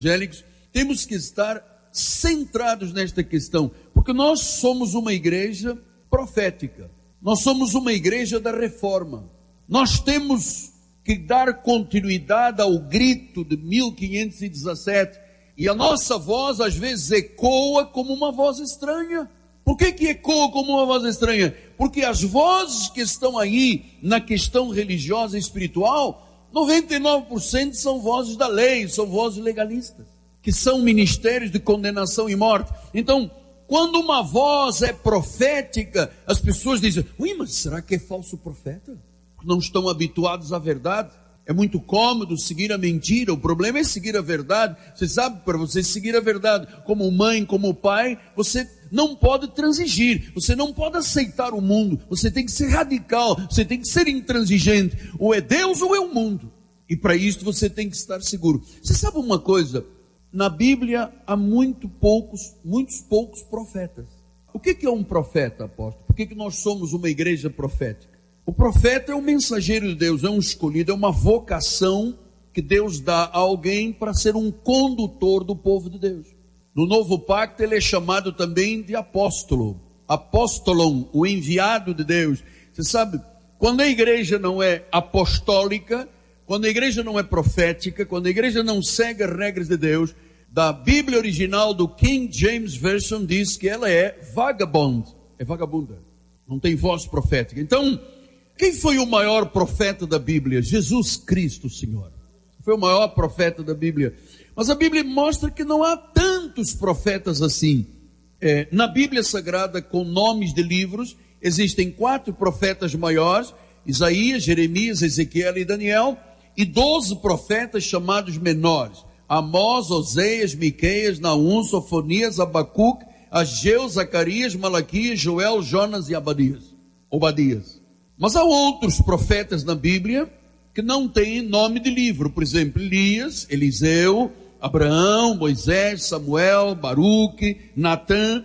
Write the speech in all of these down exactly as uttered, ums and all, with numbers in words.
evangélicos, temos que estar centrados nesta questão, porque nós somos uma igreja profética, nós somos uma igreja da reforma, nós temos que dar continuidade ao grito de mil quinhentos e dezessete, e a nossa voz às vezes ecoa como uma voz estranha. Por que que ecoa como uma voz estranha? Porque as vozes que estão aí na questão religiosa e espiritual, noventa e nove por cento são vozes da lei, são vozes legalistas, que são ministérios de condenação e morte. Então, quando uma voz é profética, as pessoas dizem, ui, mas será que é falso profeta? Não estão habituados à verdade. É muito cômodo seguir a mentira, o problema é seguir a verdade. Você sabe, para você seguir a verdade, como mãe, como pai, você não pode transigir, você não pode aceitar o mundo, você tem que ser radical, você tem que ser intransigente, ou é Deus ou é o mundo, e para isso você tem que estar seguro. Você sabe uma coisa? Na Bíblia há muito poucos, muitos poucos profetas. O que é um profeta, apóstolo? Por que nós somos uma igreja profética? O profeta é um mensageiro de Deus, é um escolhido, é uma vocação que Deus dá a alguém para ser um condutor do povo de Deus. No Novo Pacto ele é chamado também de apóstolo, apóstolon, o enviado de Deus. Você sabe, quando a igreja não é apostólica, quando a igreja não é profética, quando a igreja não segue as regras de Deus, da Bíblia original do King James Version diz que ela é vagabond, é vagabunda, não tem voz profética. Então, quem foi o maior profeta da Bíblia? Jesus Cristo, Senhor. Foi o maior profeta da Bíblia. Mas a Bíblia mostra que não há tantos profetas assim. É, na Bíblia Sagrada, com nomes de livros, existem quatro profetas maiores, Isaías, Jeremias, Ezequiel e Daniel, e doze profetas chamados menores, Amós, Oseias, Miqueias, Naum, Sofonias, Abacuque, Ageu, Zacarias, Malaquias, Joel, Jonas e Abadias, Obadias. Mas há outros profetas na Bíblia que não têm nome de livro, por exemplo, Elias, Eliseu, Abraão, Moisés, Samuel, Baruque, Natã,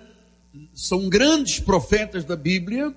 são grandes profetas da Bíblia,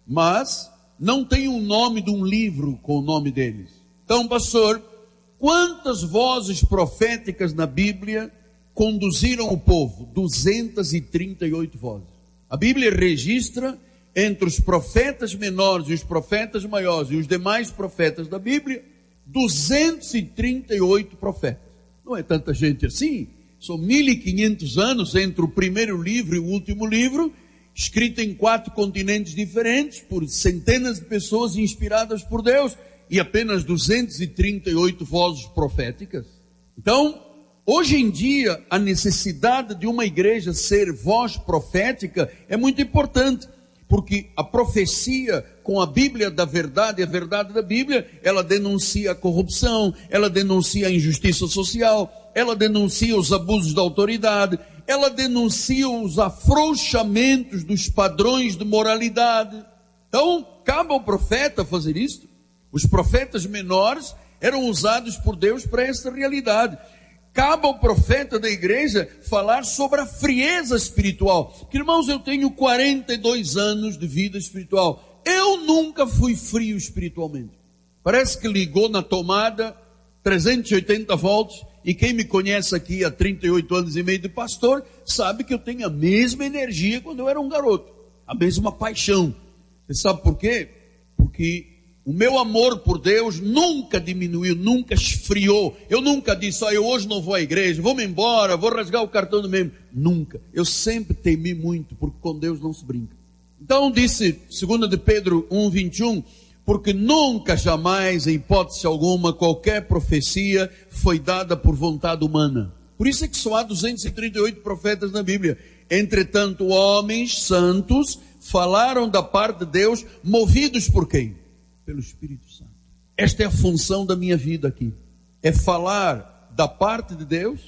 mas não tem um nome de um livro com o nome deles. Então, pastor, quantas vozes proféticas na Bíblia conduziram o povo? duzentas e trinta e oito vozes. A Bíblia registra entre os profetas menores e os profetas maiores e os demais profetas da Bíblia, duzentos e trinta e oito profetas. Não é tanta gente assim, são mil e quinhentos anos entre o primeiro livro e o último livro, escrito em quatro continentes diferentes, por centenas de pessoas inspiradas por Deus, e apenas duzentas e trinta e oito vozes proféticas. Então, hoje em dia, a necessidade de uma igreja ser voz profética é muito importante, porque a profecia com a Bíblia da verdade, a verdade da Bíblia, ela denuncia a corrupção, ela denuncia a injustiça social, ela denuncia os abusos da autoridade, ela denuncia os afrouxamentos dos padrões de moralidade. Então, cabe ao profeta fazer isso. Os profetas menores eram usados por Deus para essa realidade. Cabe ao profeta da igreja falar sobre a frieza espiritual. Que, irmãos, eu tenho quarenta e dois anos de vida espiritual. Eu nunca fui frio espiritualmente. Parece que ligou na tomada trezentos e oitenta volts. E quem me conhece aqui há trinta e oito anos e meio de pastor, sabe que eu tenho a mesma energia quando eu era um garoto. A mesma paixão. Você sabe por quê? Porque o meu amor por Deus nunca diminuiu, nunca esfriou. Eu nunca disse, ah, eu hoje não vou à igreja, vou-me embora, vou rasgar o cartão do membro. Nunca. Eu sempre temi muito, porque com Deus não se brinca. Então disse, segunda de Pedro um, vinte e um, porque nunca, jamais, em hipótese alguma, qualquer profecia foi dada por vontade humana. Por isso é que só há duzentos e trinta e oito profetas na Bíblia. Entretanto, homens santos falaram da parte de Deus, movidos por quem? Pelo Espírito Santo. Esta é a função da minha vida aqui. É falar da parte de Deus,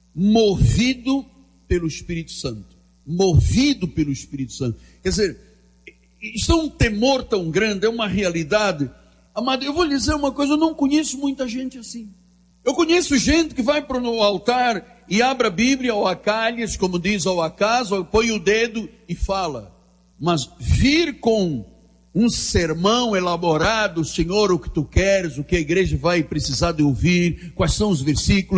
movido pelo Espírito Santo. Movido pelo Espírito Santo. Quer dizer, isso é um temor tão grande, é uma realidade. Amado, eu vou lhe dizer uma coisa, eu não conheço muita gente assim. Eu conheço gente que vai para o altar e abre a Bíblia ao acalhas, como diz, ao acaso, põe o dedo e fala. Mas vir com um sermão elaborado, Senhor, o que tu queres, o que a igreja vai precisar de ouvir, quais são os versículos,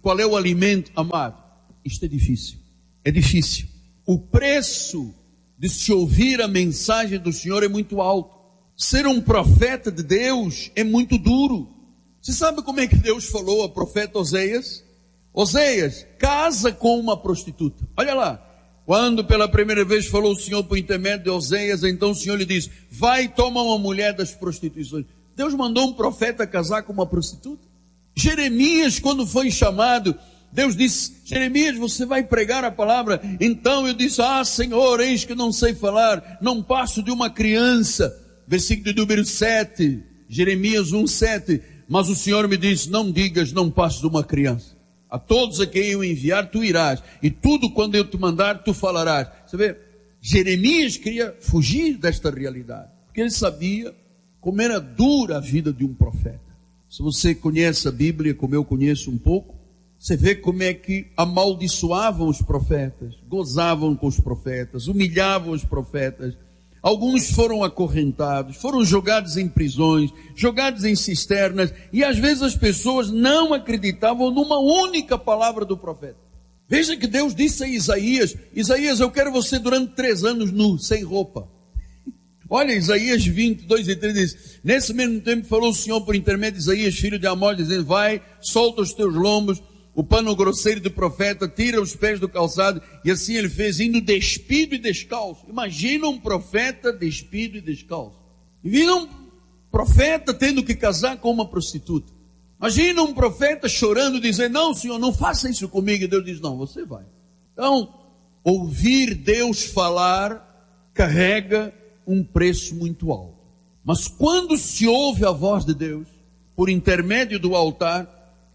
Qual é o alimento, amado? Isto é difícil. É difícil. O preço de se ouvir a mensagem do Senhor é muito alto. Ser um profeta de Deus é muito duro. Você sabe como é que Deus falou ao profeta Oséias? Oséias, casa com uma prostituta. Olha lá. Quando pela primeira vez falou o Senhor por intermédio de Oséias, então o Senhor lhe disse, vai, toma uma mulher das prostituições. Deus mandou um profeta casar com uma prostituta? Jeremias, quando foi chamado, Deus disse, Jeremias, você vai pregar a palavra. Então eu disse, ah Senhor, eis que não sei falar, não passo de uma criança. Versículo de número sete, Jeremias um, sete. Mas o Senhor me disse, não digas, não passo de uma criança. A todos a quem eu enviar, tu irás. E tudo quando eu te mandar, tu falarás. Você vê, Jeremias queria fugir desta realidade. Porque ele sabia como era dura a vida de um profeta. Se você conhece a Bíblia, como eu conheço um pouco, você vê como é que amaldiçoavam os profetas, gozavam com os profetas, humilhavam os profetas. Alguns foram acorrentados, foram jogados em prisões, jogados em cisternas, e às vezes as pessoas não acreditavam numa única palavra do profeta. Veja que Deus disse a Isaías, Isaías, eu quero você durante três anos nu, sem roupa. Olha, Isaías vinte, dois e três diz, nesse mesmo tempo falou o Senhor por intermédio de Isaías, filho de Amós, dizendo, vai, solta os teus lombos, o pano grosseiro do profeta, tira os pés do calçado, e assim ele fez, indo despido e descalço. Imagina um profeta despido e descalço. Imagina um profeta tendo que casar com uma prostituta. Imagina um profeta chorando, dizendo, não Senhor, não faça isso comigo. E Deus diz, não, você vai. Então, ouvir Deus falar carrega um preço muito alto. Mas quando se ouve a voz de Deus, por intermédio do altar,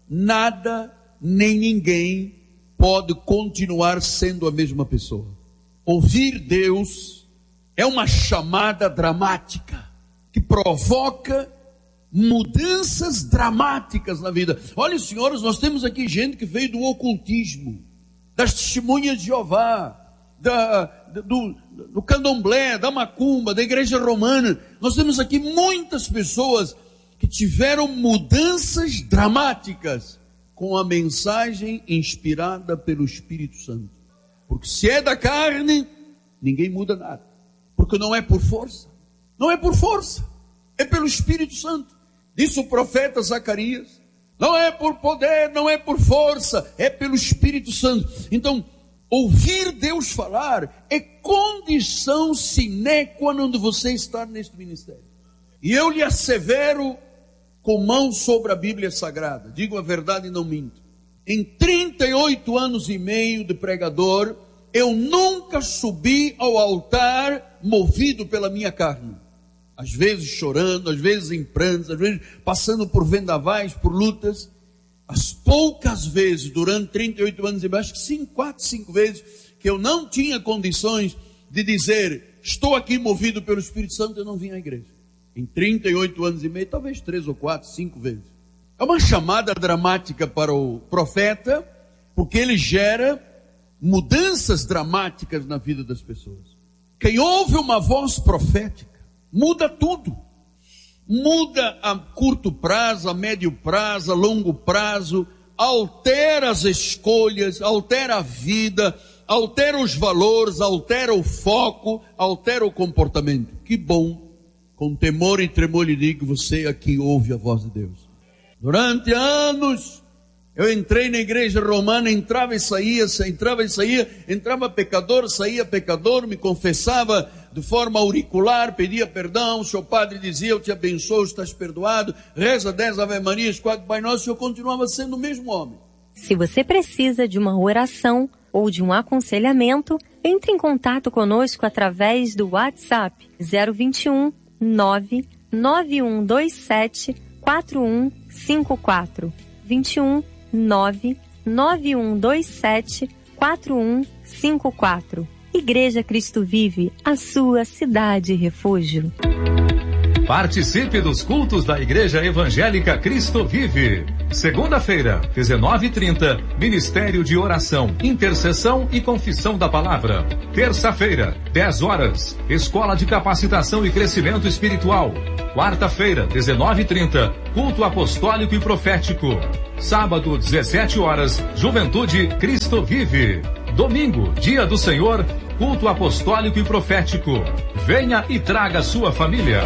nada nem ninguém pode continuar sendo a mesma pessoa. Ouvir Deus é uma chamada dramática, que provoca mudanças dramáticas na vida. Olha, senhores, nós temos aqui gente que veio do ocultismo, das testemunhas de Jeová, da, do, do candomblé, da macumba, da igreja romana. Nós temos aqui muitas pessoas que tiveram mudanças dramáticas com a mensagem inspirada pelo Espírito Santo. Porque se é da carne, ninguém muda nada. Porque não é por força. Não é por força. É pelo Espírito Santo. Disse o profeta Zacarias. Não é por poder, não é por força. É pelo Espírito Santo. Então, ouvir Deus falar é condição sine qua non de você estar neste ministério. E eu lhe assevero, com mão sobre a Bíblia Sagrada, digo a verdade e não minto, em trinta e oito anos e meio de pregador, eu nunca subi ao altar movido pela minha carne, às vezes chorando, às vezes em prantos, às vezes passando por vendavais, por lutas. As poucas vezes, durante trinta e oito anos e meio, acho que cinco, quatro, cinco vezes, que eu não tinha condições de dizer, estou aqui movido pelo Espírito Santo, eu não vim à igreja. Em trinta e oito anos e meio, talvez três ou quatro, cinco vezes. É uma chamada dramática para o profeta, porque ele gera mudanças dramáticas na vida das pessoas. Quem ouve uma voz profética, muda tudo. Muda a curto prazo, a médio prazo, a longo prazo, altera as escolhas, altera a vida, altera os valores, altera o foco, altera o comportamento. Que bom. Com temor e tremor lhe digo, você aqui ouve a voz de Deus. Durante anos, eu entrei na igreja romana, entrava e saía, entrava e saía, entrava pecador, saía pecador, me confessava de forma auricular, pedia perdão, o seu padre dizia, eu te abençoo, estás perdoado, reza dez Ave Marias, quatro Pai Nosso, eu continuava sendo o mesmo homem. Se você precisa de uma oração ou de um aconselhamento, entre em contato conosco através do WhatsApp zero vinte e um, nove nove um dois sete quatro um cinco quatro, vinte e um, nove nove um dois sete quatro um cinco quatro. Igreja Cristo Vive, a sua cidade refúgio. Participe dos cultos da Igreja Evangélica Cristo Vive. Segunda-feira, dezenove e trinta, Ministério de Oração, Intercessão e Confissão da Palavra. Terça-feira, dez horas, Escola de Capacitação e Crescimento Espiritual. Quarta-feira, dezenove e trinta, Culto Apostólico e Profético. Sábado, dezessete horas, Juventude Cristo Vive. Domingo, Dia do Senhor, culto apostólico e profético. Venha e traga sua família.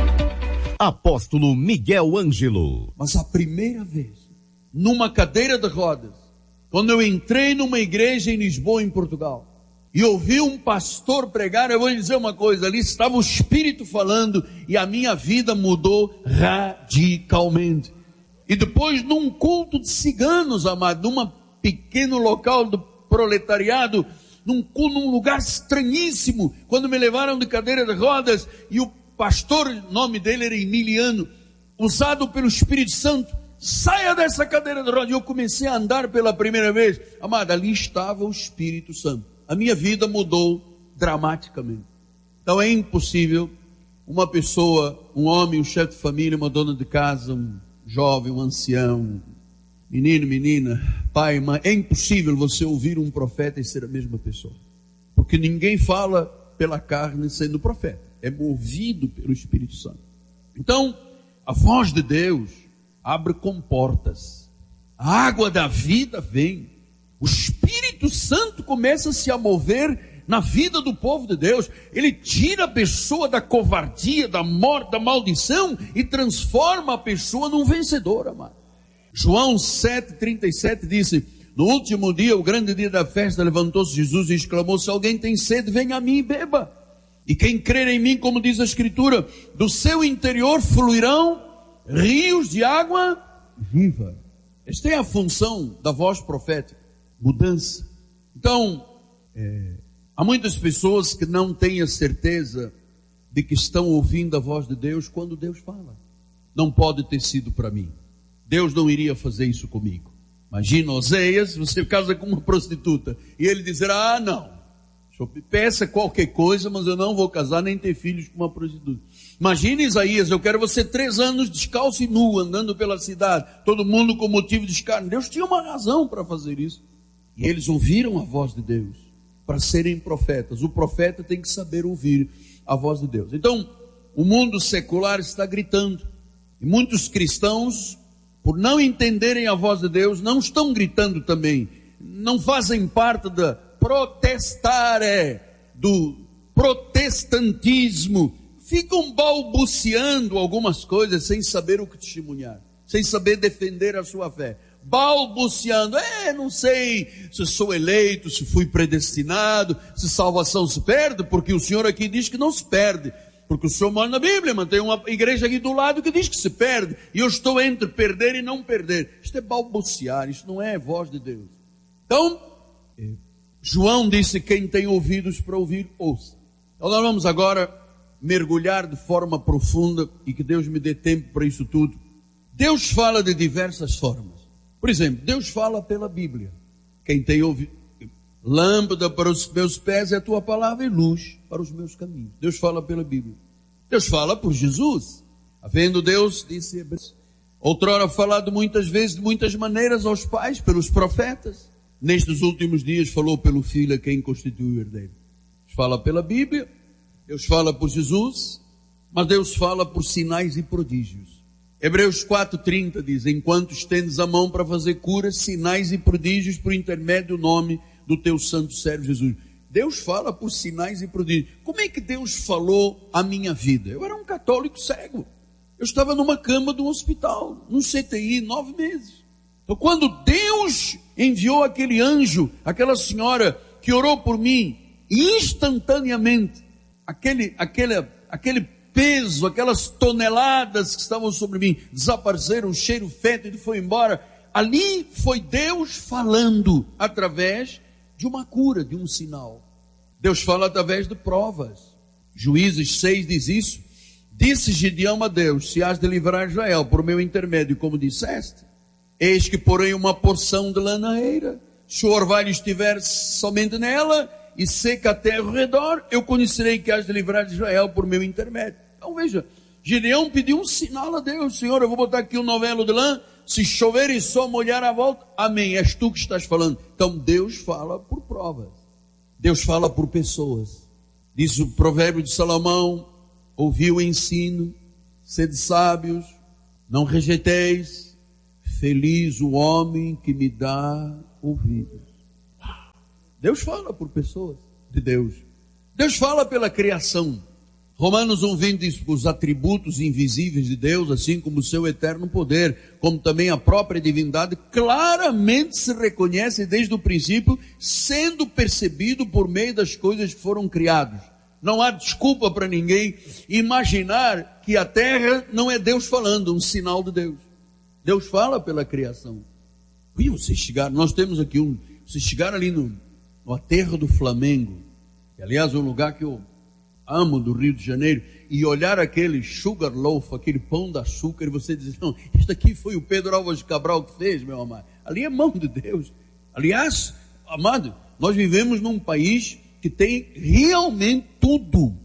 Apóstolo Miguel Ângelo. Mas a primeira vez, numa cadeira de rodas, quando eu entrei numa igreja em Lisboa, em Portugal, e ouvi um pastor pregar, eu vou lhe dizer uma coisa, ali estava o Espírito falando, e a minha vida mudou radicalmente. E depois, num culto de ciganos, amado, num pequeno local do proletariado, num, num lugar estranhíssimo, quando me levaram de cadeira de rodas, e o pastor, o nome dele era Emiliano, usado pelo Espírito Santo, saia dessa cadeira de rodas, e eu comecei a andar pela primeira vez, amado, ali estava o Espírito Santo, a minha vida mudou dramaticamente. Então é impossível uma pessoa, um homem, um chefe de família, uma dona de casa, um jovem, um ancião, menino, menina, pai, mãe, é impossível você ouvir um profeta e ser a mesma pessoa, porque ninguém fala pela carne sendo profeta, é movido pelo Espírito Santo. Então, a voz de Deus abre comportas, a água da vida vem, o Espírito Santo começa-se a mover na vida do povo de Deus, ele tira a pessoa da covardia, da morte, da maldição e transforma a pessoa num vencedor, amado. João sete, trinta e sete disse, no último dia, o grande dia da festa, levantou-se Jesus e exclamou, se alguém tem sede, venha a mim e beba. E quem crer em mim, como diz a Escritura, do seu interior fluirão rios de água viva. Esta é a função da voz profética, mudança. Então, é, há muitas pessoas que não têm a certeza de que estão ouvindo a voz de Deus quando Deus fala. Não pode ter sido para mim. Deus não iria fazer isso comigo. Imagina, Oséias, você casa com uma prostituta e ele dizer, ah não, peça qualquer coisa, mas eu não vou casar nem ter filhos com uma prostituta. Imagina Isaías, eu quero você três anos descalço e nu, andando pela cidade, todo mundo com motivo de escárnio. Deus tinha uma razão para fazer isso. E eles ouviram a voz de Deus para serem profetas. O profeta tem que saber ouvir a voz de Deus. Então, o mundo secular está gritando. E muitos cristãos, por não entenderem a voz de Deus, não estão gritando também. Não fazem parte da protestar, é, do protestantismo. Ficam balbuciando algumas coisas sem saber o que testemunhar, sem saber defender a sua fé. Balbuciando, é, não sei se sou eleito, se fui predestinado, se salvação se perde, porque o Senhor aqui diz que não se perde, porque o Senhor mora na Bíblia, mas tem uma igreja aqui do lado que diz que se perde, e eu estou entre perder e não perder. Isto é balbuciar, isto não é voz de Deus. Então, João disse, quem tem ouvidos para ouvir, ouça. Então nós vamos agora mergulhar de forma profunda, e que Deus me dê tempo para isso tudo. Deus fala de diversas formas. Por exemplo, Deus fala pela Bíblia. Quem tem ouvido, lâmpada para os meus pés é a tua palavra e luz para os meus caminhos. Deus fala pela Bíblia. Deus fala por Jesus. Havendo Deus, disse, outrora falado muitas vezes, de muitas maneiras aos pais, pelos profetas. Nestes últimos dias falou pelo Filho a quem constituiu o herdeiro. Deus fala pela Bíblia, Deus fala por Jesus, mas Deus fala por sinais e prodígios. Hebreus quatro, trinta diz, enquanto estendes a mão para fazer curas, sinais e prodígios por intermédio do nome do teu santo servo Jesus. Deus fala por sinais e prodígios. Como é que Deus falou a minha vida? Eu era um católico cego. Eu estava numa cama de um hospital, num C T I, nove meses. Então quando Deus enviou aquele anjo, aquela senhora que orou por mim, instantaneamente, aquele, aquele, aquele peso, aquelas toneladas que estavam sobre mim, desapareceram, o cheiro fétido foi embora. Ali foi Deus falando através de uma cura, de um sinal. Deus fala através de provas. Juízes seis diz isso. Disse Gideão a Deus, se has de livrar Israel por meu intermédio, como disseste, eis que porém uma porção de lanaeira, se o orvalho estiver somente nela, e seca a terra ao redor, eu conhecerei que has de livrar Israel por meu intermédio. Então veja, Gideão pediu um sinal a Deus. Senhor, eu vou botar aqui um novelo de lã, se chover e só molhar a volta, amém, és tu que estás falando. Então Deus fala por provas, Deus fala por pessoas. Diz o provérbio de Salomão, ouvi o ensino, sede sábios, não rejeiteis, Feliz o homem que me dá ouvidos. Deus fala por pessoas de Deus. Deus fala pela criação. Romanos um, vinte diz: os atributos invisíveis de Deus, assim como o seu eterno poder, como também a própria divindade, claramente se reconhece desde o princípio, sendo percebido por meio das coisas que foram criadas. Não há desculpa para ninguém imaginar que a terra não é Deus falando, um sinal de Deus. Deus fala pela criação. E vocês chegaram, nós temos aqui um, vocês chegaram ali no, no aterro do Flamengo, que aliás é um lugar que eu amo, do Rio de Janeiro, e olhar aquele sugar loaf, aquele pão de açúcar, e você dizer: não, isso aqui foi o Pedro Álvares Cabral que fez, meu amado. Ali é mão de Deus. Aliás, amado, nós vivemos num país que tem realmente tudo,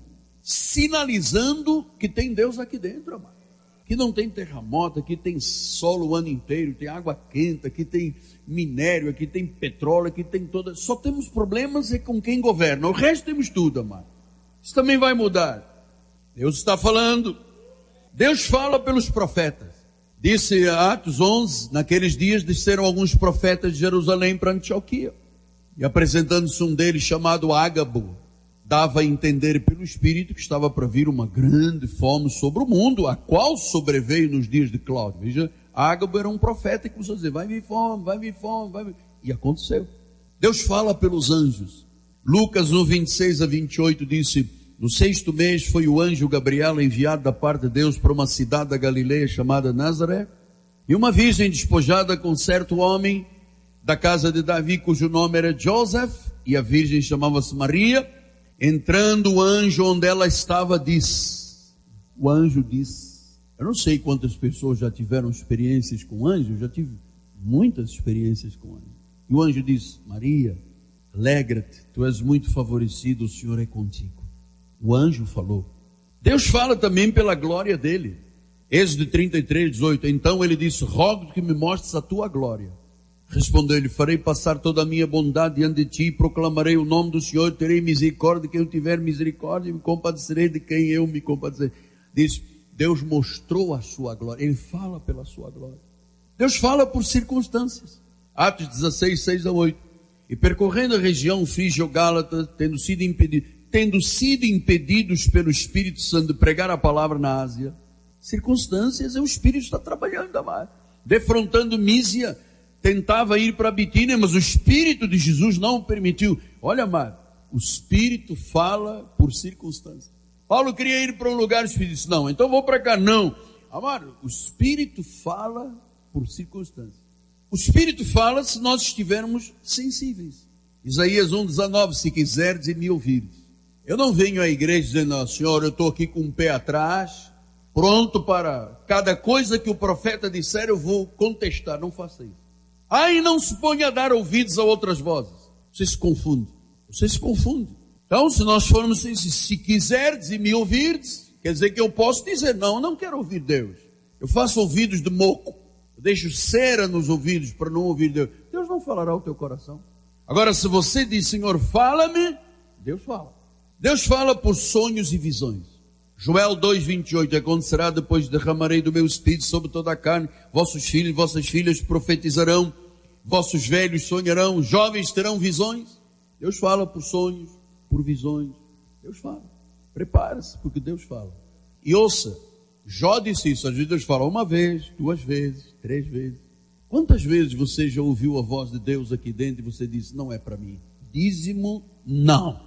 sinalizando que tem Deus aqui dentro, amado. Aqui não tem terremoto, aqui tem sol o ano inteiro, tem água quente, aqui tem minério, aqui tem petróleo, aqui tem toda... Só temos problemas é com quem governa, o resto temos tudo, amado. Isso também vai mudar. Deus está falando. Deus fala pelos profetas. Disse Atos onze, naqueles dias desceram alguns profetas de Jerusalém para Antioquia. E apresentando-se um deles chamado Ágabo, dava a entender pelo Espírito que estava para vir uma grande fome sobre o mundo, a qual sobreveio nos dias de Cláudio. Veja, Ágabo era um profeta que começou a dizer: vai vir fome, vai vir fome, vai vir... E aconteceu. Deus fala pelos anjos. Lucas um, vinte e seis a vinte e oito disse: no sexto mês foi o anjo Gabriel enviado da parte de Deus para uma cidade da Galileia chamada Nazaré, e uma virgem despojada com certo homem da casa de Davi, cujo nome era Joseph, e a virgem chamava-se Maria. Entrando o anjo onde ela estava, disse, o anjo disse, eu não sei quantas pessoas já tiveram experiências com anjo, eu já tive muitas experiências com anjo. E o anjo disse: Maria, alegra-te, tu és muito favorecida, o Senhor é contigo. O anjo falou. Deus fala também pela glória dele. Êxodo trinta e três, dezoito. Então ele disse: rogo que me mostres a tua glória. Respondeu-lhe: farei passar toda a minha bondade diante de ti, e proclamarei o nome do Senhor, terei misericórdia de quem eu tiver misericórdia, e me compadecerei de quem eu me compadecer. Diz, Deus mostrou a sua glória, Ele fala pela sua glória. Deus fala por circunstâncias. Atos dezesseis, seis a oito. E percorrendo a região frígio-gálata, tendo sido impedido, tendo sido impedidos pelo Espírito Santo de pregar a palavra na Ásia, circunstâncias, o Espírito está trabalhando, amado. Defrontando Mísia, tentava ir para Bitínia, mas o Espírito de Jesus não o permitiu. Olha, amado, o Espírito fala por circunstâncias. Paulo queria ir para um lugar, o Espírito disse: não, então vou para cá. Não, amado, o Espírito fala por circunstâncias. O Espírito fala se nós estivermos sensíveis. Isaías um, dezenove, se quiserdes e me ouvires. Eu não venho à igreja dizendo: oh, Senhor, eu estou aqui com um pé atrás, pronto para cada coisa que o profeta disser eu vou contestar. Não faça isso. Aí não se ponha a dar ouvidos a outras vozes. Você se confunde. Você se confunde. Então, se nós formos assim, se quiserdes e me ouvirdes, quer dizer que eu posso dizer: não, eu não quero ouvir Deus. Eu faço ouvidos de moco. Eu deixo cera nos ouvidos para não ouvir Deus. Deus não falará ao teu coração. Agora, se você diz: Senhor, fala-me, Deus fala. Deus fala por sonhos e visões. Joel dois, vinte e oito, acontecerá depois derramarei do meu espírito sobre toda a carne, vossos filhos e vossas filhas profetizarão, vossos velhos sonharão, jovens terão visões. Deus fala por sonhos, por visões. Deus fala. Prepare-se, porque Deus fala. E ouça, Jó disse isso, às vezes Deus fala uma vez, duas vezes, três vezes. Quantas vezes você já ouviu a voz de Deus aqui dentro e você disse: não é para mim? Dízimo, não.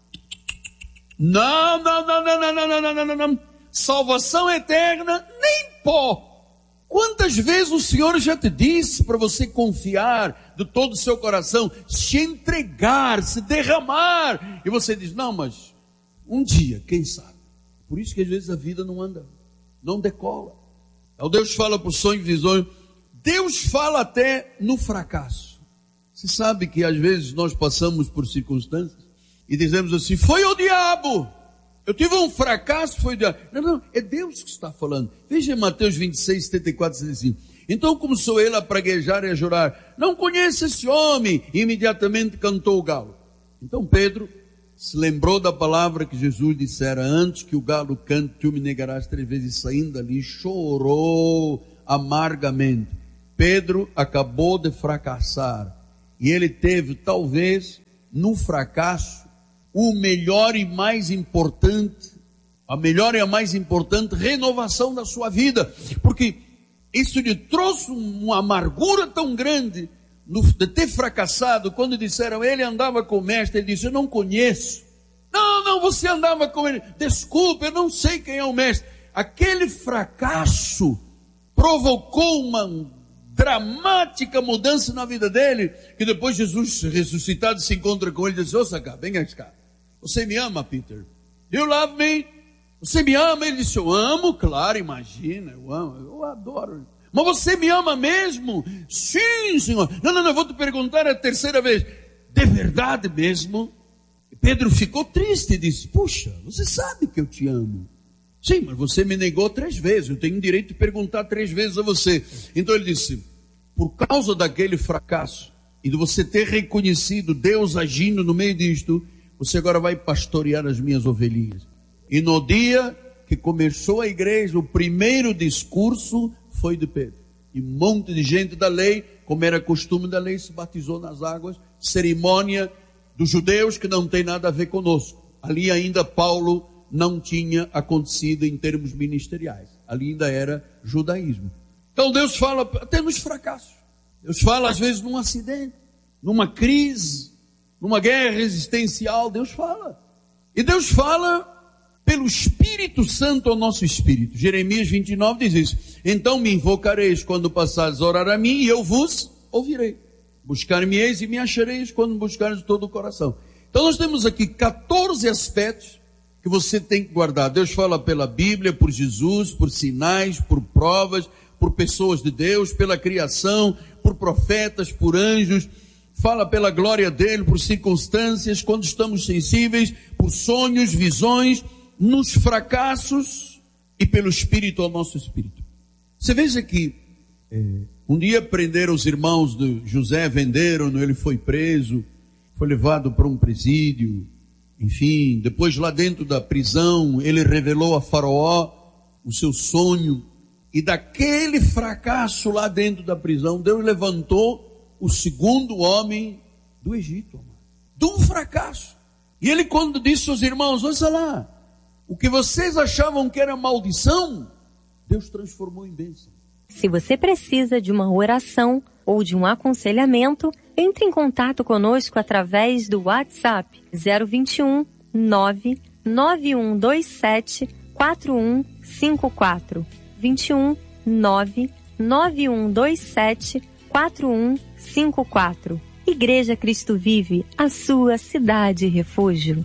Não, não, não, não, não, não, não, não, não, não. Salvação eterna, nem pó. Quantas vezes o Senhor já te disse para você confiar de todo o seu coração, se entregar, se derramar, e você diz: não, mas um dia, quem sabe? Por isso que às vezes a vida não anda, não decola. Então Deus fala por sonhos e visões. Deus fala até no fracasso. Você sabe que às vezes nós passamos por circunstâncias e dizemos assim: foi o diabo, eu tive um fracasso, foi o diabo. Não, não, é Deus que está falando. Veja em Mateus vinte e seis, setenta e quatro, diz assim: então começou ele a praguejar e a jurar: não conheço esse homem. E imediatamente cantou o galo. Então Pedro se lembrou da palavra que Jesus dissera: antes que o galo cante, tu me negarás três vezes. E saindo dali, chorou amargamente. Pedro acabou de fracassar. E ele teve, talvez, no fracasso, o melhor e mais importante, a melhor e a mais importante renovação da sua vida. Porque isso lhe trouxe uma amargura tão grande de ter fracassado. Quando disseram, ele andava com o mestre, ele disse, eu não conheço. Não, não, você andava com ele. Desculpa, eu não sei quem é o mestre. Aquele fracasso provocou uma dramática mudança na vida dele, que depois Jesus ressuscitado se encontra com ele e diz, ô Saca, vem cá, você me ama, Peter? You love me? Você me ama? Ele disse, eu amo, claro, imagina, eu amo, eu adoro. Mas você me ama mesmo? Sim, Senhor. Não, não, não, eu vou te perguntar a terceira vez, de verdade mesmo? Pedro ficou triste e disse, puxa, você sabe que eu te amo. Sim, mas você me negou três vezes, eu tenho o direito de perguntar três vezes a você. Então ele disse, por causa daquele fracasso, e de você ter reconhecido Deus agindo no meio disto, você agora vai pastorear as minhas ovelhinhas. E no dia que começou a igreja, o primeiro discurso foi de Pedro. E um monte de gente da lei, como era costume da lei, se batizou nas águas, cerimônia dos judeus que não tem nada a ver conosco. Ali ainda Paulo não tinha acontecido em termos ministeriais. Ali ainda era judaísmo. Então Deus fala até nos fracassos. Deus fala às vezes num acidente, numa crise, numa guerra existencial. Deus fala. E Deus fala pelo Espírito Santo ao nosso espírito. Jeremias vinte e nove diz isso. Então me invocareis quando passares a orar a mim e eu vos ouvirei. Buscar-me-eis e me achareis quando me buscares de todo o coração. Então nós temos aqui quatorze aspectos que você tem que guardar. Deus fala pela Bíblia, por Jesus, por sinais, por provas, por pessoas de Deus, pela criação, por profetas, por anjos. Fala pela glória dele, por circunstâncias, quando estamos sensíveis, por sonhos, visões, nos fracassos e pelo Espírito ao nosso espírito. Você veja que é, um dia prenderam os irmãos de José, venderam-no, ele foi preso, foi levado para um presídio. Enfim, depois lá dentro da prisão, ele revelou a Faraó o seu sonho. E daquele fracasso lá dentro da prisão, Deus levantou o segundo homem do Egito. De um fracasso. E ele quando disse aos irmãos, olha lá, o que vocês achavam que era maldição, Deus transformou em bênção. Se você precisa de uma oração ou de um aconselhamento, entre em contato conosco através do WhatsApp zero vinte e um, nove nove um dois sete, quatro um cinco quatro. vinte e um, nove nove um dois sete, quatro um cinco quatro. Igreja Cristo Vive, a sua cidade refúgio.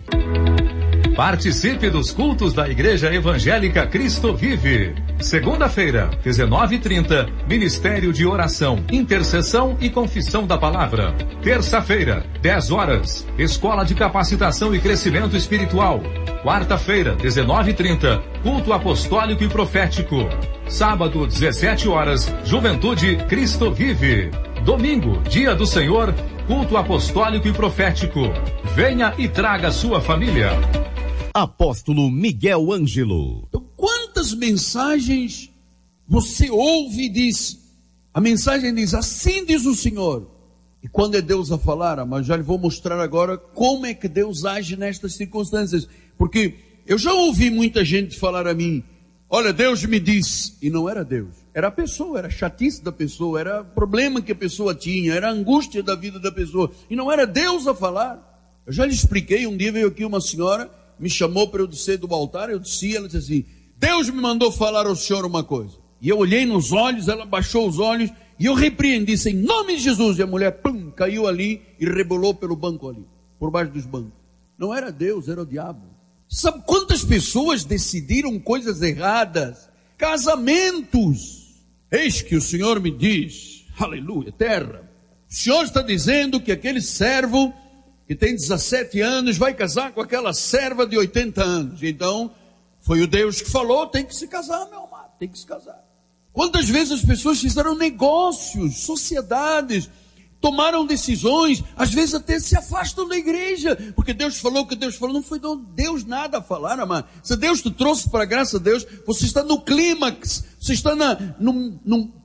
Participe dos cultos da Igreja Evangélica Cristo Vive. Segunda-feira, dezenove e trinta, Ministério de Oração, Intercessão e Confissão da Palavra. Terça-feira, dez horas, Escola de Capacitação e Crescimento Espiritual. Quarta-feira, dezenove e trinta, Culto Apostólico e Profético. Sábado, dezessete horas, Juventude Cristo Vive. Domingo, Dia do Senhor, Culto Apostólico e Profético. Venha e traga sua família. Apóstolo Miguel Ângelo. Então, quantas mensagens você ouve e diz, a mensagem diz, assim diz o Senhor. E quando é Deus a falar, mas já lhe vou mostrar agora como é que Deus age nestas circunstâncias. Porque eu já ouvi muita gente falar a mim, olha, Deus me disse, e não era Deus. Era a pessoa, era a chatice da pessoa, era o problema que a pessoa tinha, era a angústia da vida da pessoa. E não era Deus a falar. Eu já lhe expliquei, um dia veio aqui uma senhora, me chamou para eu descer do altar, eu desci, ela disse assim, Deus me mandou falar ao senhor uma coisa. E eu olhei nos olhos, ela baixou os olhos, e eu repreendi, em nome de Jesus, e a mulher, pum, caiu ali, e rebolou pelo banco ali, por baixo dos bancos. Não era Deus, era o diabo. Sabe quantas pessoas decidiram coisas erradas? Casamentos. Eis que o Senhor me diz, aleluia, terra, o Senhor está dizendo que aquele servo que tem dezessete anos, vai casar com aquela serva de oitenta anos. Então, foi o Deus que falou, tem que se casar, meu amado, tem que se casar. Quantas vezes as pessoas fizeram negócios, sociedades, tomaram decisões, às vezes até se afastam da igreja, porque Deus falou que Deus falou, não foi Deus nada a falar, amado. Se Deus te trouxe para a graça de Deus, você está no clímax, você está na, num, num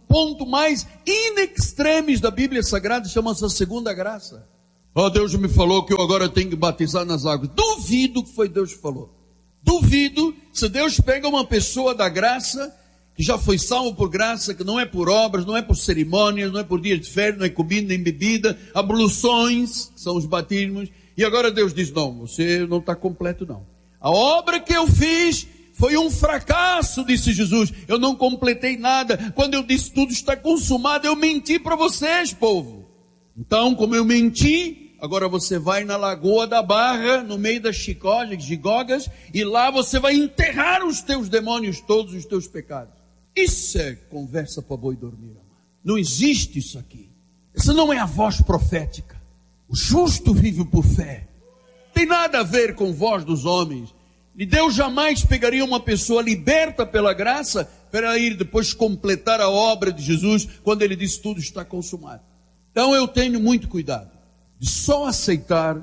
ponto mais in extremis da Bíblia Sagrada, chama-se a segunda graça. Oh, Deus me falou que eu agora tenho que batizar nas águas. Duvido que foi Deus que falou. Duvido, se Deus pega uma pessoa da graça, que já foi salvo por graça, que não é por obras, não é por cerimônias, não é por dias de férias, não é comida nem bebida, abluções, que são os batismos, e agora Deus diz, não, você não está completo não. A obra que eu fiz foi um fracasso, disse Jesus, eu não completei nada. Quando eu disse tudo está consumado, eu menti para vocês, povo. Então, como eu menti, agora você vai na Lagoa da Barra, no meio das chicógias, gigogas, e lá você vai enterrar os teus demônios todos, os teus pecados. Isso é conversa para boi dormir, amado. Não existe isso aqui. Isso não é a voz profética. O justo vive por fé. Tem nada a ver com voz dos homens. E Deus jamais pegaria uma pessoa liberta pela graça para ir depois completar a obra de Jesus, quando ele diz tudo está consumado. Então eu tenho muito cuidado de só aceitar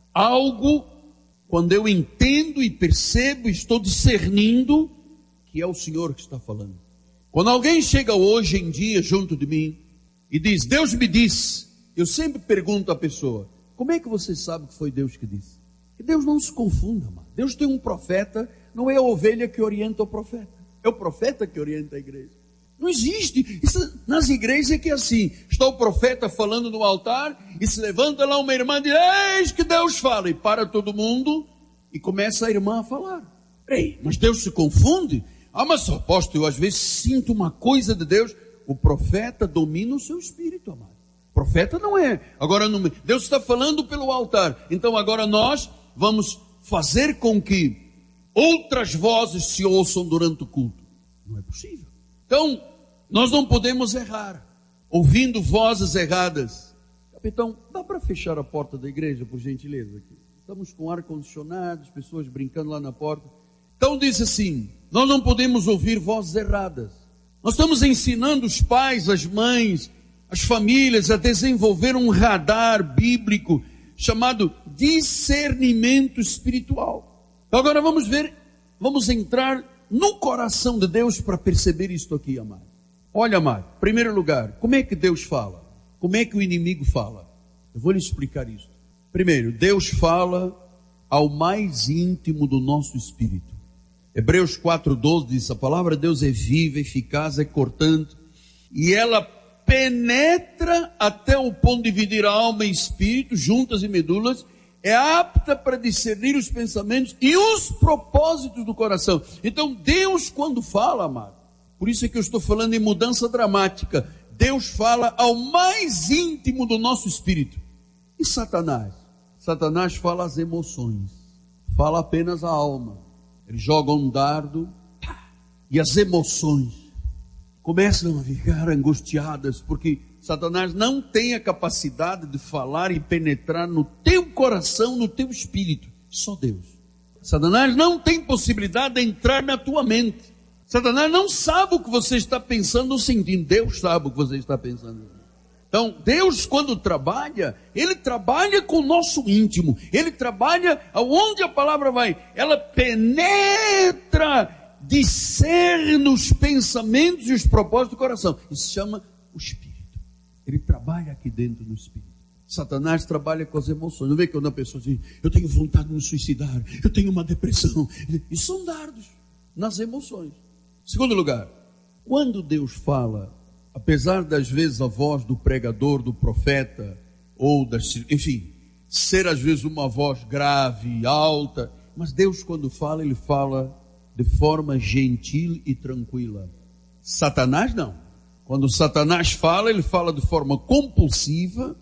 algo quando eu entendo e percebo, estou discernindo que é o Senhor que está falando. Quando alguém chega hoje em dia junto de mim e diz, Deus me disse, eu sempre pergunto à pessoa, como é que você sabe que foi Deus que disse? Que Deus não se confunda, mano. Deus tem um profeta, não é a ovelha que orienta o profeta, é o profeta que orienta a igreja. Não existe, isso, nas igrejas é que é assim, está o profeta falando no altar, e se levanta lá uma irmã e diz, eis que Deus fala, e para todo mundo, e começa a irmã a falar. Ei, mas Deus se confunde? Ah, mas apóstolo, eu às vezes sinto uma coisa de Deus. O profeta domina o seu espírito, amado. O profeta não é. Agora, não, Deus está falando pelo altar. Então agora nós vamos fazer com que outras vozes se ouçam durante o culto. Não é possível. Então, nós não podemos errar, ouvindo vozes erradas. Capitão, dá para fechar a porta da igreja, por gentileza? Aqui? Estamos com ar-condicionado, as pessoas brincando lá na porta. Então diz assim, nós não podemos ouvir vozes erradas. Nós estamos ensinando os pais, as mães, as famílias a desenvolver um radar bíblico chamado discernimento espiritual. Então agora vamos ver, vamos entrar no coração de Deus para perceber isto aqui, amado. Olha, amado, em primeiro lugar, como é que Deus fala? Como é que o inimigo fala? Eu vou lhe explicar isso. Primeiro, Deus fala ao mais íntimo do nosso espírito. Hebreus quatro, doze diz, a palavra de Deus é viva, eficaz, é cortante, e ela penetra até o ponto de dividir a alma e espírito, juntas e medulas, é apta para discernir os pensamentos e os propósitos do coração. Então Deus quando fala, amado, por isso é que eu estou falando em mudança dramática, Deus fala ao mais íntimo do nosso espírito. E Satanás? Satanás fala as emoções, fala apenas a alma. Ele joga um dardo e as emoções começam a ficar angustiadas, porque Satanás não tem a capacidade de falar e penetrar no teu coração, no teu espírito. Só Deus. Satanás não tem possibilidade de entrar na tua mente. Satanás não sabe o que você está pensando ou sentindo. Deus sabe o que você está pensando. Então, Deus quando trabalha, Ele trabalha com o nosso íntimo. Ele trabalha aonde a palavra vai. Ela penetra, discerne os pensamentos e os propósitos do coração. Isso se chama o Espírito. Ele trabalha aqui dentro do Espírito. Satanás trabalha com as emoções. Não vê quando a pessoa diz, eu tenho vontade de me suicidar, eu tenho uma depressão. Isso são dardos nas emoções. Segundo lugar, quando Deus fala, apesar das vezes a voz do pregador, do profeta, ou das, enfim, ser às vezes uma voz grave, alta, mas Deus quando fala, Ele fala de forma gentil e tranquila. Satanás não. Quando Satanás fala, ele fala de forma compulsiva,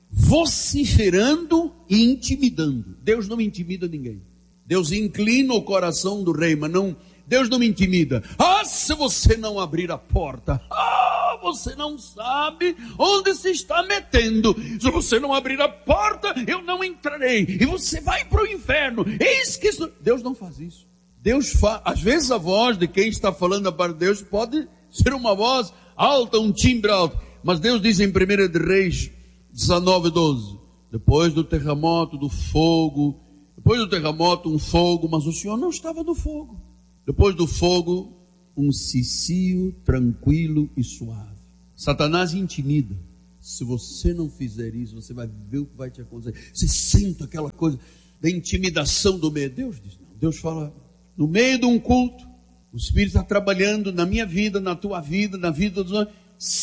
vociferando e intimidando. Deus não intimida ninguém. Deus inclina o coração do rei, mas não, Deus não me intimida. Ah, se você não abrir a porta, ah, você não sabe onde se está metendo. Se você não abrir a porta, eu não entrarei. E você vai para o inferno. Eis que isso... Deus não faz isso. Deus faz, às vezes a voz de quem está falando a parte de Deus pode ser uma voz alta, um timbre alto. Mas Deus diz em primeira de Reis dezenove, doze, depois do terremoto, do fogo, depois do terremoto um fogo, mas o Senhor não estava no fogo. Depois do fogo, um cicio tranquilo e suave. Satanás intimida. Se você não fizer isso, você vai ver o que vai te acontecer. Você sente aquela coisa da intimidação do meio. Deus diz, não. Deus fala, no meio de um culto, o Espírito está trabalhando na minha vida, na tua vida, na vida dos outros.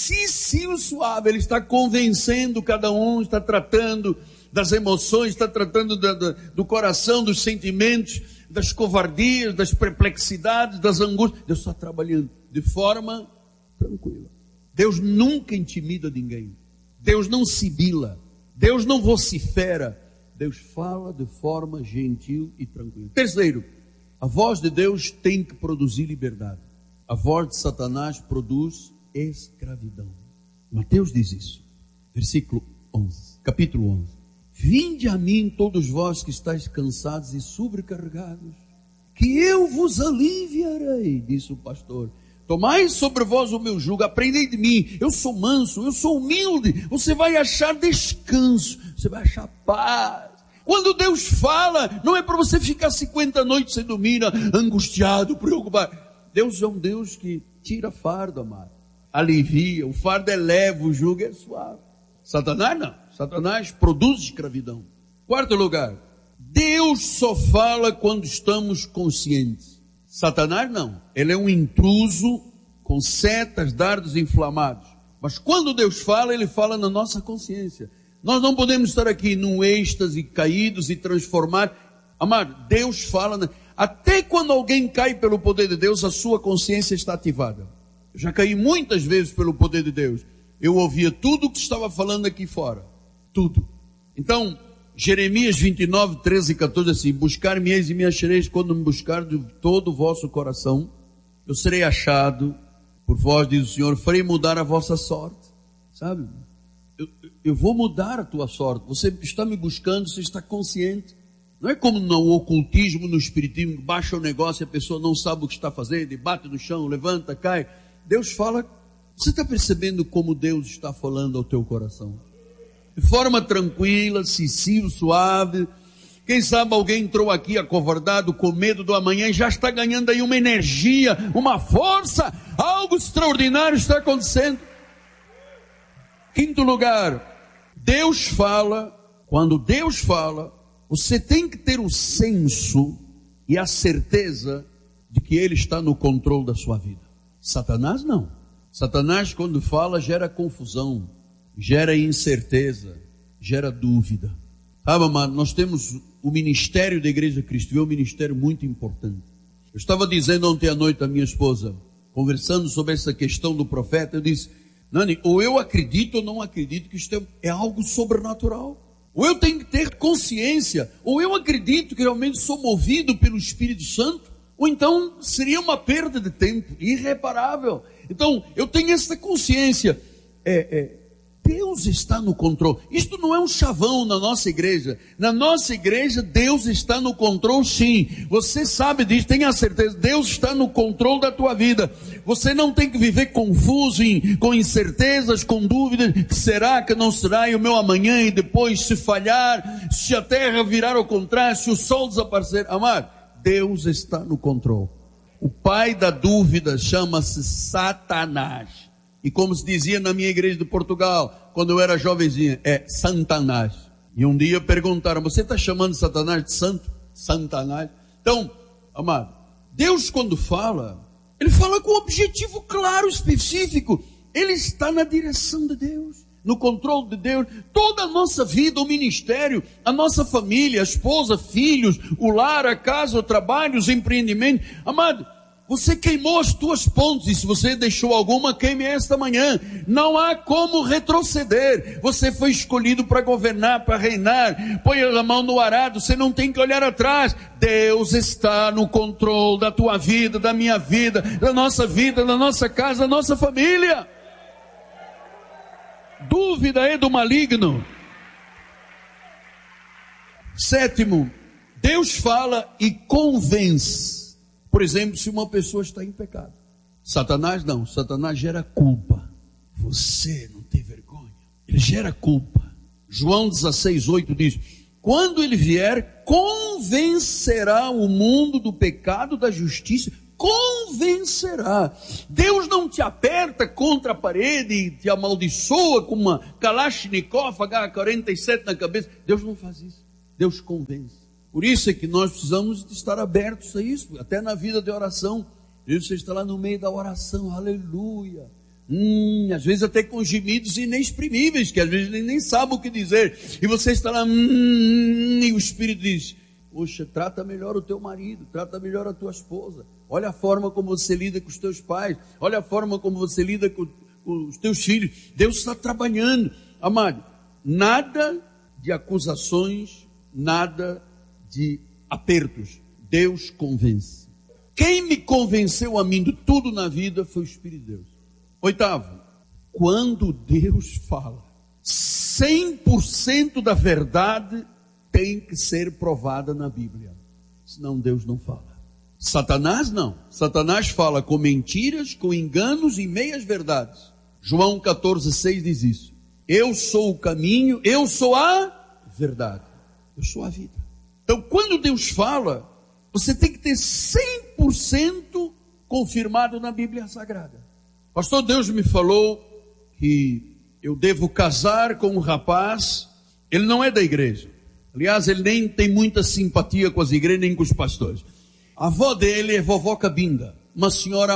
Cicio suave, Ele está convencendo cada um, está tratando das emoções, está tratando da, da, do coração, dos sentimentos, das covardias, das perplexidades, das angústias. Deus está trabalhando de forma tranquila. Deus nunca intimida ninguém. Deus não sibila, Deus não vocifera, Deus fala de forma gentil e tranquila. Terceiro, a voz de Deus tem que produzir liberdade. A voz de Satanás produz escravidão. Mateus diz isso, versículo onze, capítulo onze. Vinde a mim todos vós que estáis cansados e sobrecarregados, que eu vos aliviarei, disse o pastor. Tomai sobre vós o meu jugo, aprendei de mim, eu sou manso, eu sou humilde, você vai achar descanso, você vai achar paz. Quando Deus fala, não é para você ficar cinquenta noites sem dormir, angustiado, preocupado. Deus é um Deus que tira fardo, amado, alivia, o fardo é leve, o jugo é suave. Satanás não, Satanás produz escravidão. Quarto lugar, Deus só fala quando estamos conscientes. Satanás não, ele é um intruso com setas, dardos inflamados. Mas quando Deus fala, Ele fala na nossa consciência. Nós não podemos estar aqui num êxtase, caídos e transformados. Amado, Deus fala, na... até quando alguém cai pelo poder de Deus, a sua consciência está ativada. Eu já caí muitas vezes pelo poder de Deus. Eu ouvia tudo o que estava falando aqui fora. Tudo. Então, Jeremias vinte e nove, treze e catorze, assim, buscar-me-eis e me achareis quando me buscar de todo o vosso coração, eu serei achado por vós, diz o Senhor, farei mudar a vossa sorte, sabe? Eu, eu vou mudar a tua sorte, você está me buscando, você está consciente, não é como no ocultismo, no espiritismo, baixa o negócio e a pessoa não sabe o que está fazendo, e bate no chão, levanta, cai. Deus fala, você está percebendo como Deus está falando ao teu coração? De forma tranquila, sensível, suave. Quem sabe alguém entrou aqui acovardado, com medo do amanhã e já está ganhando aí uma energia, uma força, algo extraordinário está acontecendo. Quinto lugar, Deus fala, quando Deus fala, você tem que ter o senso e a certeza de que Ele está no controle da sua vida. Satanás não. Satanás quando fala gera confusão, gera incerteza, gera dúvida. Sabe, amado, nós temos o ministério da Igreja Cristo, é um ministério muito importante. Eu estava dizendo ontem à noite à minha esposa, conversando sobre essa questão do profeta, eu disse, Nani, ou eu acredito ou não acredito que isto é, é algo sobrenatural. Ou eu tenho que ter consciência, ou eu acredito que realmente sou movido pelo Espírito Santo, ou então seria uma perda de tempo, irreparável. Então, eu tenho essa consciência, é, é, Deus está no controle. Isto não é um chavão na nossa igreja. Na nossa igreja, Deus está no controle, sim. Você sabe disso, tenha certeza. Deus está no controle da tua vida. Você não tem que viver confuso, em, com incertezas, com dúvidas. Será que não será? E o meu amanhã e depois se falhar, se a terra virar ao contrário, se o sol desaparecer. Amado, Deus está no controle. O pai da dúvida chama-se Satanás. E como se dizia na minha igreja de Portugal, quando eu era jovenzinha, é Santanás. E um dia perguntaram, você está chamando Satanás de santo? Santanás. Então, amado, Deus quando fala, Ele fala com um objetivo claro, específico. Ele está na direção de Deus, no controle de Deus. Toda a nossa vida, o ministério, a nossa família, a esposa, filhos, o lar, a casa, o trabalho, os empreendimentos. Amado, você queimou as tuas pontes, e se você deixou alguma, queime esta manhã. Não há como retroceder. Você foi escolhido para governar, para reinar. Põe a mão no arado, você não tem que olhar atrás. Deus está no controle da tua vida, da minha vida, da nossa vida, da nossa casa, da nossa família. Dúvida é do maligno. Sétimo, Deus fala e convence. Por exemplo, se uma pessoa está em pecado. Satanás não, Satanás gera culpa. Você não tem vergonha. Ele gera culpa. João dezesseis, oito diz, quando ele vier, convencerá o mundo do pecado, da justiça. convencerá. Deus não te aperta contra a parede e te amaldiçoa com uma Kalashnikov agá quarenta e sete na cabeça. Deus não faz isso. Deus convence. Por isso é que nós precisamos de estar abertos a isso, até na vida de oração. Você está lá no meio da oração, aleluia. Hum, às vezes até com gemidos inexprimíveis, que às vezes nem, nem sabe o que dizer. E você está lá, hum, e o Espírito diz, poxa, trata melhor o teu marido, trata melhor a tua esposa. Olha a forma como você lida com os teus pais. Olha a forma como você lida com, com os teus filhos. Deus está trabalhando. Amado, nada de acusações, nada de apertos. Deus convence. Quem me convenceu a mim de tudo na vida foi o Espírito de Deus. Oitavo, quando Deus fala, cem por cento da verdade tem que ser provada na Bíblia. Senão Deus não fala. Satanás não. Satanás fala com mentiras, com enganos e meias verdades. João catorze, seis diz isso. Eu sou o caminho, eu sou a verdade. Eu sou a vida. Então quando Deus fala, você tem que ter cem por cento confirmado na Bíblia Sagrada. Pastor, Deus me falou que eu devo casar com um rapaz, ele não é da igreja. Aliás, ele nem tem muita simpatia com as igrejas, nem com os pastores. A avó dele é vovó Cabinda, uma senhora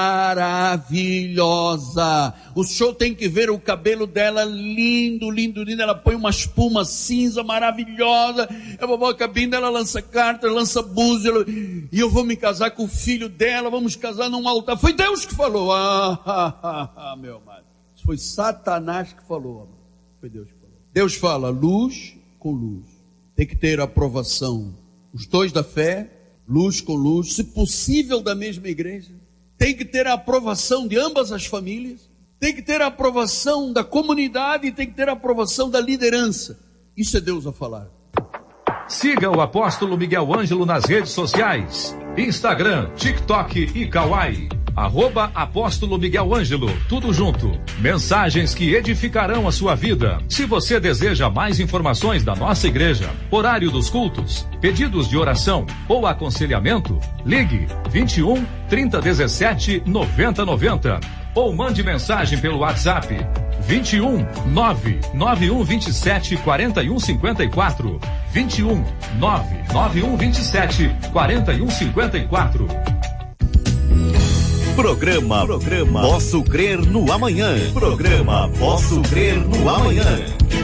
maravilhosa. O senhor tem que ver o cabelo dela, lindo, lindo, lindo. Ela põe uma espuma cinza maravilhosa. A vovó Cabinda, ela lança carta, lança búzio. E eu vou me casar com o filho dela, vamos casar num altar. Foi Deus que falou. Ah, ah, ah, ah meu amado. Foi Satanás que falou, amado. Foi Deus que falou. Deus fala luz com luz. Tem que ter aprovação. Os dois da fé, luz com luz, se possível da mesma igreja. Tem que ter a aprovação de ambas as famílias. Tem que ter a aprovação da comunidade e tem que ter a aprovação da liderança. Isso é Deus a falar. Siga o apóstolo Miguel Ângelo nas redes sociais. Instagram, TikTok e Kawaii. Arroba Apóstolo Miguel Ângelo, tudo junto. Mensagens que edificarão a sua vida. Se você deseja mais informações da nossa igreja, horário dos cultos, pedidos de oração ou aconselhamento, ligue vinte e um, trinta, dezessete, noventa, noventa ou mande mensagem pelo WhatsApp vinte e um, nove nove um vinte e sete, quarenta e um cinquenta e quatro. vinte e um, nove nove um vinte e sete, quarenta e um cinquenta e quatro. Programa, programa Posso Crer no Amanhã. Programa Posso Crer no Amanhã.